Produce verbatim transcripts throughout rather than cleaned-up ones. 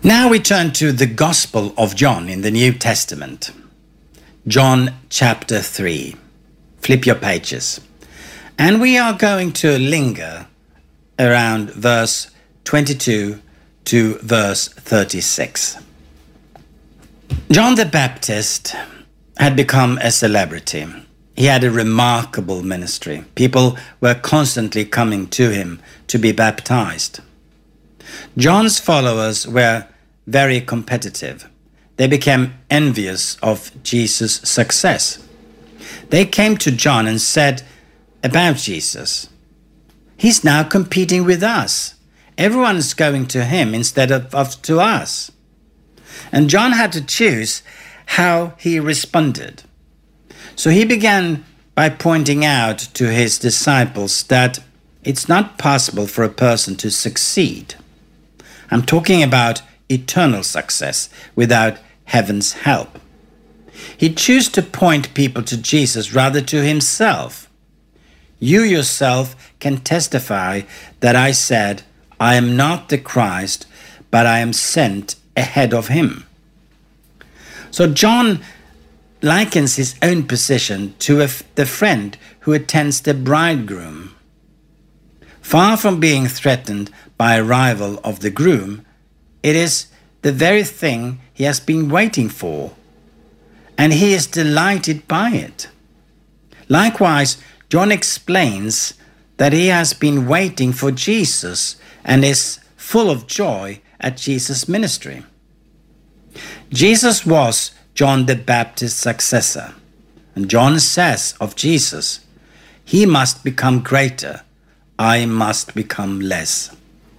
Now we turn to the Gospel of John in the New Testament. John chapter three. Flip your pages. And we are going to linger around verse twenty-two to verse thirty-six. John the Baptist had become a celebrity. He had a remarkable ministry. People were constantly coming to him to be baptized. John's followers were very competitive. They became envious of Jesus' success. They came to John and said about Jesus, "He's now competing with us. Everyone is going to him instead of, of to us." And John had to choose how he responded. So he began by pointing out to his disciples that it's not possible for a person to succeed. I'm talking about eternal success without heaven's help. He chose to point people to Jesus rather to himself. You yourself can testify that I said, I am not the Christ, but I am sent ahead of him. So John likens his own position to a, the friend who attends the bridegroom. Far from being threatened by arrival of the groom, it is the very thing he has been waiting for, and he is delighted by it. Likewise, John explains that he has been waiting for Jesus and is full of joy at Jesus' ministry. Jesus was John the Baptist's successor, and John says of Jesus, "He must become greater, I must become less."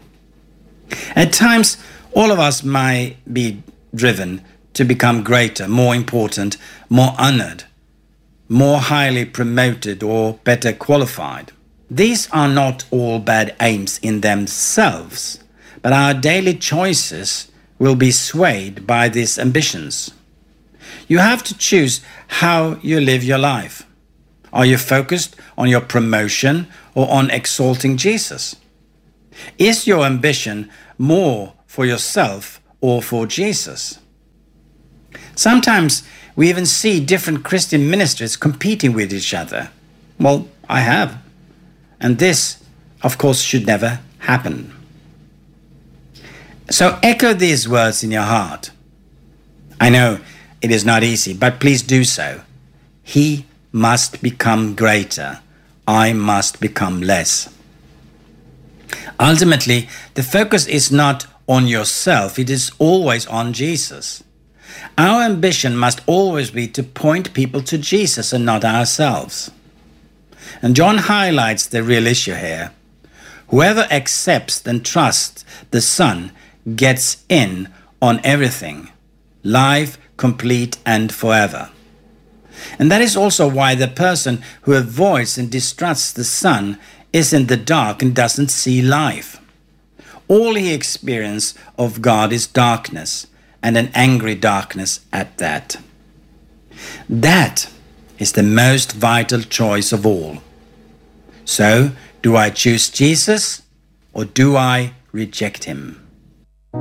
At times, all of us might be driven to become greater, more important, more honored, more highly promoted, or better qualified. These are not all bad aims in themselves, but our daily choices will be swayed by these ambitions. You have to choose how you live your life. Are you focused on your promotion or on exalting Jesus? Is your ambition more for yourself or for Jesus? Sometimes we even see different Christian ministries competing with each other. Well, I have. And this, of course, should never happen. So echo these words in your heart. I know it is not easy, but please do so. He must become greater. I must become less. Ultimately, the focus is not on yourself, it is always on Jesus. Our ambition must always be to point people to Jesus and not ourselves. And John highlights the real issue here. Whoever accepts and trusts the Son gets in on everything, life complete and forever. And that is also why the person who avoids and distrusts the Son is in the dark and doesn't see life. All he experiences of God is darkness, and an angry darkness at that. That is the most vital choice of all. So, do I choose Jesus or do I reject him?